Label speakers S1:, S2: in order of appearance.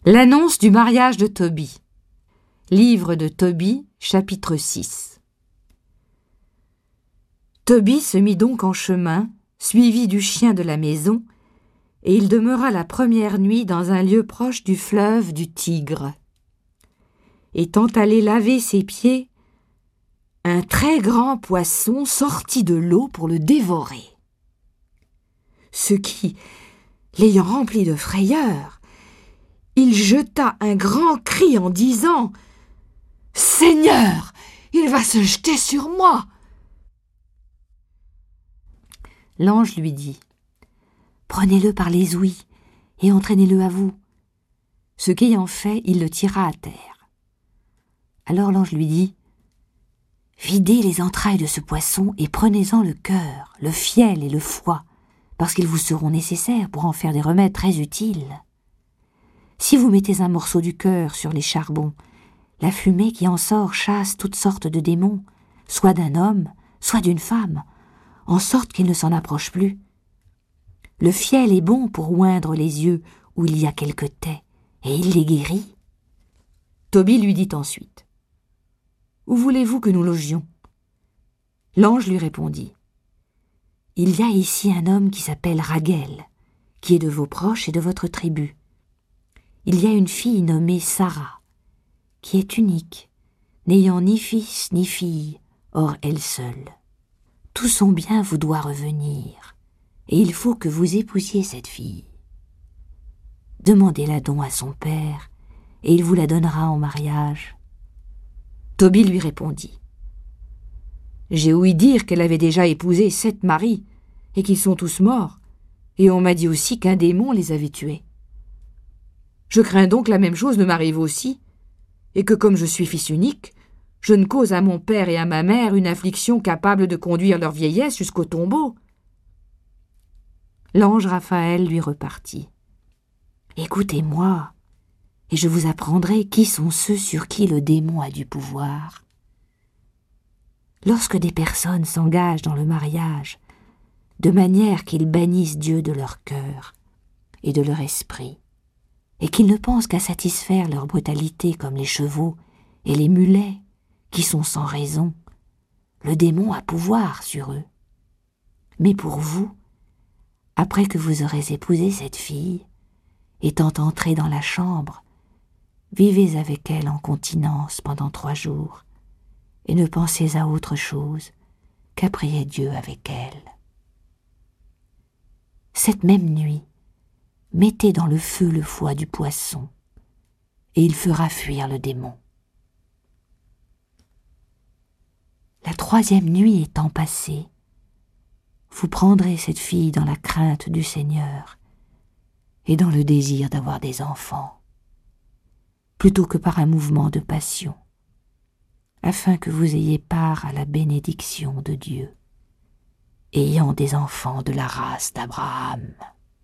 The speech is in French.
S1: L'annonce du mariage de Tobie. Livre de Tobie, chapitre 6. Tobie se mit donc en chemin, suivi du chien de la maison, et il demeura la première nuit dans un lieu proche du fleuve du Tigre. Étant allé laver ses pieds, un très grand poisson sortit de l'eau pour le dévorer. Ce qui, l'ayant rempli de frayeur, il jeta un grand cri en disant « Seigneur, il va se jeter sur moi !» L'ange lui dit « Prenez-le par les ouïes et entraînez-le à vous. » Ce qu'ayant fait, il le tira à terre. Alors l'ange lui dit « Videz les entrailles de ce poisson et prenez-en le cœur, le fiel et le foie, parce qu'ils vous seront nécessaires pour en faire des remèdes très utiles. Si vous mettez un morceau du cœur sur les charbons, la fumée qui en sort chasse toutes sortes de démons, soit d'un homme, soit d'une femme, en sorte qu'ils ne s'en approchent plus. Le fiel est bon pour oindre les yeux où il y a quelque taie, et il les guérit. » Tobie lui dit ensuite « Où voulez-vous que nous logions ?» L'ange lui répondit « Il y a ici un homme qui s'appelle Raguel, qui est de vos proches et de votre tribu. Il y a une fille nommée Sarah, qui est unique, n'ayant ni fils ni fille, hors elle seule. Tout son bien vous doit revenir, et il faut que vous épousiez cette fille. Demandez-la donc à son père, et il vous la donnera en mariage. » Tobie lui répondit « J'ai ouï dire qu'elle avait déjà épousé 7 maris, et qu'ils sont tous morts, et on m'a dit aussi qu'un démon les avait tués. Je crains donc que la même chose ne m'arrive aussi, et que comme je suis fils unique, je ne cause à mon père et à ma mère une affliction capable de conduire leur vieillesse jusqu'au tombeau. » L'ange Raphaël lui repartit. « Écoutez-moi, et je vous apprendrai qui sont ceux sur qui le démon a du pouvoir. Lorsque des personnes s'engagent dans le mariage, de manière qu'ils bannissent Dieu de leur cœur et de leur esprit, et qu'ils ne pensent qu'à satisfaire leur brutalité comme les chevaux et les mulets, qui sont sans raison, le démon a pouvoir sur eux. Mais pour vous, après que vous aurez épousé cette fille, étant entré dans la chambre, vivez avec elle en continence pendant 3 jours, et ne pensez à autre chose qu'à prier Dieu avec elle. Cette même nuit, mettez dans le feu le foie du poisson, et il fera fuir le démon. La 3e nuit étant passée, vous prendrez cette fille dans la crainte du Seigneur et dans le désir d'avoir des enfants, plutôt que par un mouvement de passion, afin que vous ayez part à la bénédiction de Dieu, ayant des enfants de la race d'Abraham.